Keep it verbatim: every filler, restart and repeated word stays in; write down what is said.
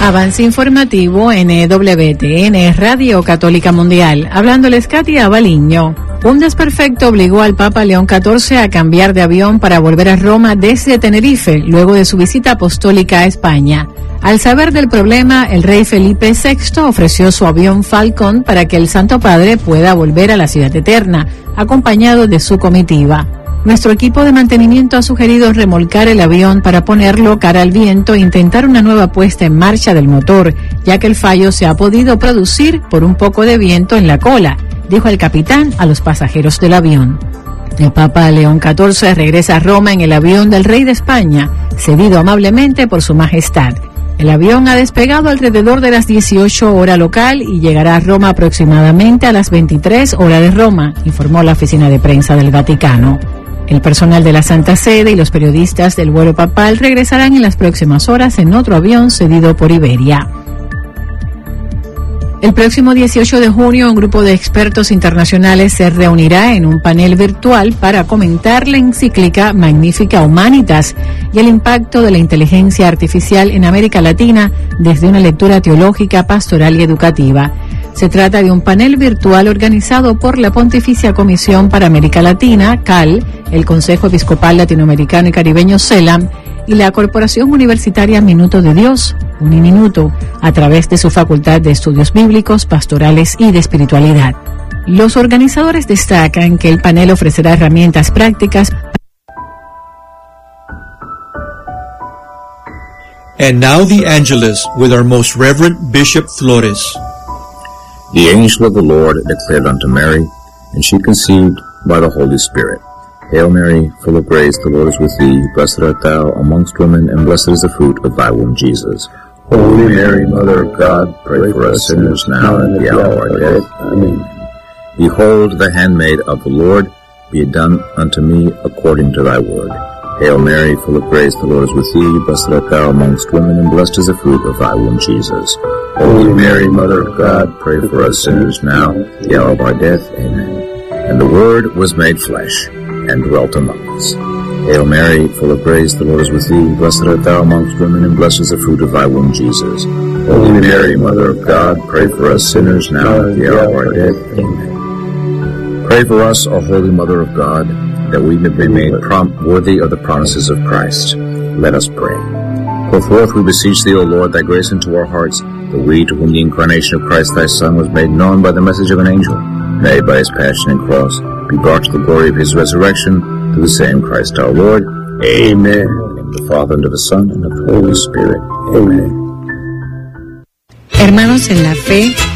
Avance informativo en W T N, Radio Católica Mundial. Hablándoles Katia Abaliño. Un desperfecto obligó al Papa León catorce a cambiar de avión para volver a Roma desde Tenerife, luego de su visita apostólica a España. Al saber del problema, el rey Felipe sexto ofreció su avión Falcon para que el Santo Padre pueda volver a la Ciudad Eterna, acompañado de su comitiva. Nuestro equipo de mantenimiento ha sugerido remolcar el avión para ponerlo cara al viento e intentar una nueva puesta en marcha del motor, ya que el fallo se ha podido producir por un poco de viento en la cola, dijo el capitán a los pasajeros del avión. El Papa León catorce regresa a Roma en el avión del rey de España, cedido amablemente por su majestad. El avión ha despegado alrededor de las dieciocho horas local y llegará a Roma aproximadamente a las veintitrés horas de Roma, informó la oficina de prensa del Vaticano. El personal de la Santa Sede y los periodistas del vuelo papal regresarán en las próximas horas en otro avión cedido por Iberia. El próximo dieciocho de junio, un grupo de expertos internacionales se reunirá en un panel virtual para comentar la encíclica Magnificat Humanitas y el impacto de la inteligencia artificial en América Latina desde una lectura teológica, pastoral y educativa. Se trata de un panel virtual organizado por la Pontificia Comisión para América Latina, C A L, el Consejo Episcopal Latinoamericano y Caribeño, CELAM, y la Corporación Universitaria Minuto de Dios, Uniminuto, a través de su Facultad de Estudios Bíblicos, Pastorales y de Espiritualidad. Los organizadores destacan que el panel ofrecerá herramientas prácticas. And now the Angelus with our most Reverend Bishop Flores. The angel of the Lord declared unto Mary, and she conceived by the Holy Spirit. Hail Mary, full of grace, the Lord is with thee. Blessed art thou amongst women, and blessed is the fruit of thy womb, Jesus. Holy Mary, Mother of God, pray for us sinners now and at the hour of our death. Amen. Behold, the handmaid of the Lord, be it done unto me according to thy word. Hail Mary, full of grace, the Lord is with thee. Blessed art thou amongst women, and blessed is the fruit of thy womb, Jesus. Holy Mary, Mother of God, pray for us sinners now, at the hour of our death. Amen. And the Word was made flesh, and dwelt among us. Hail Mary, full of grace, the Lord is with thee. Blessed art thou amongst women, and blessed is the fruit of thy womb, Jesus. Holy Mary, Mother of God, pray for us sinners now, at the hour of our death. Amen. Pray for us, O Holy Mother of God, that we may be made prompt worthy of the promises of Christ. Let us pray. Pour forth, we beseech thee, O Lord, thy grace into our hearts, that we, to whom the incarnation of Christ thy Son was made known by the message of an angel, may by his passion and cross be brought to the glory of his resurrection, through the same Christ our Lord. Amen. In the name of the Father, and of the Son, and of the Holy Spirit. Amen. Hermanos en la fe,